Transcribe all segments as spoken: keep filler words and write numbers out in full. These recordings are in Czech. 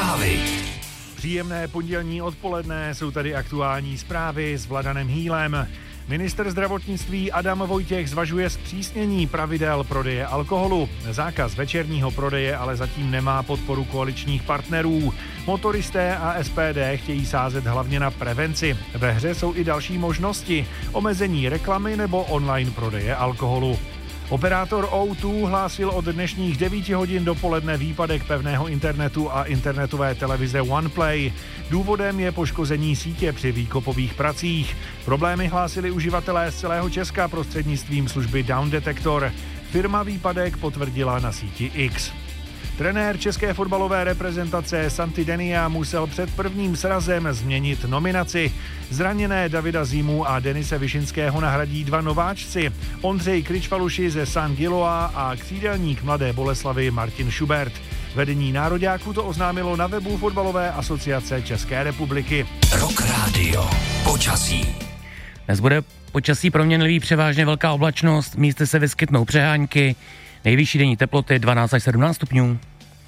Zprávy. Příjemné pondělní odpoledne, jsou tady aktuální zprávy s Vladanem Hýlem. Ministr zdravotnictví Adam Vojtěch zvažuje zpřísnění pravidel prodeje alkoholu. Zákaz večerního prodeje ale zatím nemá podporu koaličních partnerů. Motoristé a S P D chtějí sázet hlavně na prevenci. Ve hře jsou i další možnosti, omezení reklamy nebo online prodeje alkoholu. Operátor O dva hlásil od dnešních devíti hodin dopoledne výpadek pevného internetu a internetové televize OnePlay. Důvodem je poškození sítě při výkopových pracích. Problémy hlásili uživatelé z celého Česka prostřednictvím služby Down Detector. Firma výpadek potvrdila na síti X. Trenér české fotbalové reprezentace Santi Denia musel před prvním srazem změnit nominaci. Zraněné Davida Zimu a Denise Višinského nahradí dva nováčci. Ondřej Kričfaluši ze San Giloa a křídelník Mladé Boleslavy Martin Schubert. Vedení nároďáků to oznámilo na webu Fotbalové asociace České republiky. Rock Radio. Počasí. Dnes bude počasí proměnlivý, převážně velká oblačnost, místy se vyskytnou přehánky. Nejvyšší denní teploty dvanáct až sedmnáct stupňů.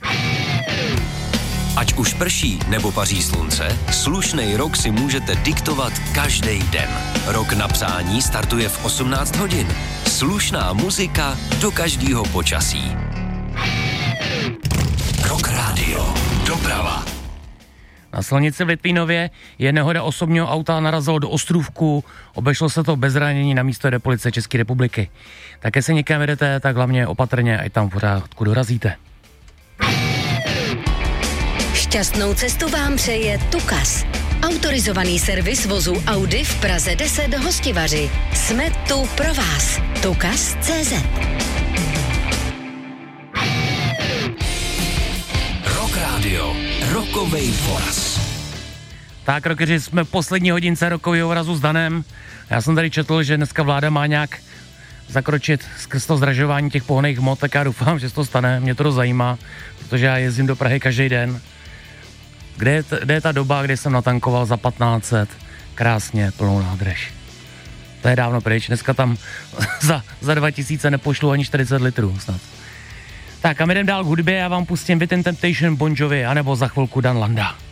Ať už prší nebo paří slunce, slušnej rok si můžete diktovat každý den. Rok na přání startuje v osmnáct hodin. Slušná muzika do každého počasí. Rock Radio. Doprava. Na silnici v Litvínově je nehoda osobního auta, narazilo do ostrůvku, obešlo se to bez zranění, na místo jde policie České republiky. Také se někam vedete, tak hlavně opatrně, ať tam v pořádku dorazíte. Šťastnou cestu vám přeje Tukas. Autorizovaný servis vozu Audi v Praze deset Hostivaři. Jsme tu pro vás. Tukas tečka cé zet. Rock Radio. Rokovej voraz. Tak, rokeři, jsme v poslední hodince rokového vorazu s Danem. Já jsem tady četl, že dneska vláda má nějak zakročit skrz to zdražování těch pohonných hmot, tak já doufám, že se to stane. Mě to zajímá, protože já jezdím do Prahy každý den. Kde je, t- kde je ta doba, kdy jsem natankoval za patnáct set krásně plnou nádrž? To je dávno pryč, dneska tam za, za dva tisíce nepošlu ani čtyřicet litrů snad. Tak a my jdem dál k hudbě, já vám pustím Within Temptation, Bon Jovi, anebo za chvilku Dan Landa.